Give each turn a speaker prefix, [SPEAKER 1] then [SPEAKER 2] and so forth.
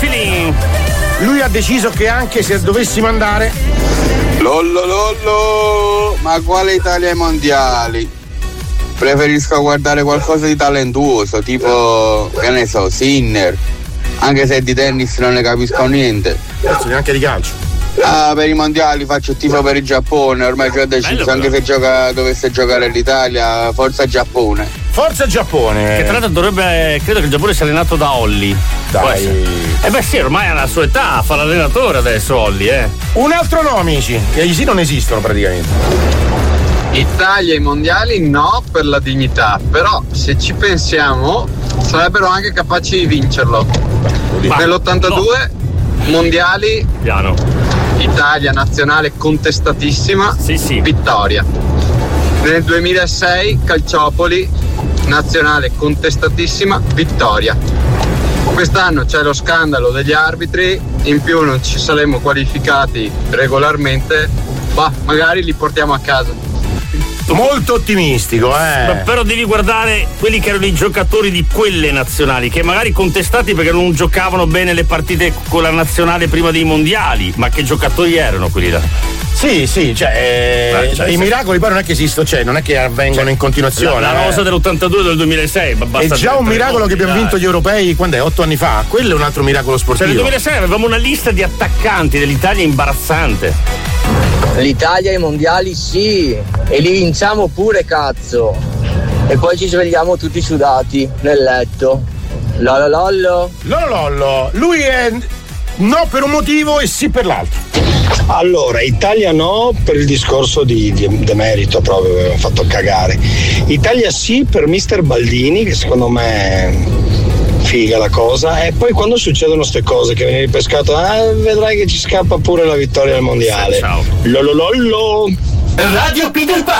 [SPEAKER 1] Feeling.
[SPEAKER 2] Lui ha deciso che anche se dovessimo andare.
[SPEAKER 3] Lollo, ma quale Italia ai mondiali? Preferisco guardare qualcosa di talentuoso, tipo, che ne so, Sinner. Anche se di tennis non ne capisco niente.
[SPEAKER 2] Neanche di calcio.
[SPEAKER 3] Per i mondiali faccio il tifo per il Giappone, ormai già ho deciso, anche se dovesse giocare l'Italia, forza Giappone.
[SPEAKER 2] Forza Giappone!
[SPEAKER 1] Che tra l'altro credo che il Giappone sia allenato da Olli.
[SPEAKER 2] Dai.
[SPEAKER 1] Beh sì, ormai alla sua età fa l'allenatore adesso Olli,
[SPEAKER 2] Un altro no, amici, che sì non esistono praticamente.
[SPEAKER 4] Italia ai mondiali no, per la dignità, però se ci pensiamo sarebbero anche capaci di vincerlo. Nell'82 mondiali,
[SPEAKER 1] piano.
[SPEAKER 4] Italia nazionale contestatissima, vittoria. Nel 2006 Calciopoli, nazionale contestatissima, vittoria. Quest'anno c'è lo scandalo degli arbitri, in più non ci saremmo qualificati regolarmente, magari li portiamo a casa.
[SPEAKER 2] Molto ottimistico,
[SPEAKER 1] Però devi guardare quelli che erano i giocatori di quelle nazionali, che magari contestati perché non giocavano bene le partite con la nazionale prima dei mondiali, ma che giocatori erano quelli là?
[SPEAKER 2] Sì, i miracoli poi non è che esistono, non è che avvengono in continuazione.
[SPEAKER 1] La rosa dell'82 e del 2006, basta.
[SPEAKER 2] È già un miracolo che abbiamo vinto gli europei, quando è? 8 anni fa? Quello è un altro miracolo sportivo.
[SPEAKER 1] Nel 2006 avevamo una lista di attaccanti dell'Italia imbarazzante.
[SPEAKER 5] L'Italia ai mondiali sì, e li vinciamo pure, cazzo. E poi ci svegliamo tutti sudati nel letto. Lollo.
[SPEAKER 2] Lui è no per un motivo e sì per l'altro.
[SPEAKER 6] Allora, Italia no per il discorso di demerito, proprio aveva fatto cagare. Italia sì per Mister Baldini, che secondo me è figa la cosa, e poi quando succedono ste cose che viene ripescato, vedrai che ci scappa pure la vittoria al mondiale.
[SPEAKER 1] Ciao.
[SPEAKER 6] Lollo.
[SPEAKER 7] Radio Peter Pan.